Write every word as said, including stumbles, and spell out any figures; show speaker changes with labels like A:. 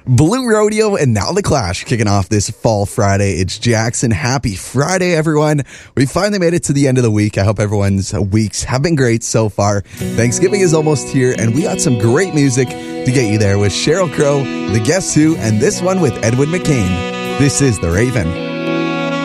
A: Blue Rodeo and now The Clash kicking off this fall Friday. It's Jackson. Happy Friday, everyone. We finally made it to the end of the week. I hope everyone's weeks have been great so far. Thanksgiving is almost here, and we got some great music to get you there with Sheryl Crow, The Guess Who, and this one with Edwin McCain. This is The Raven.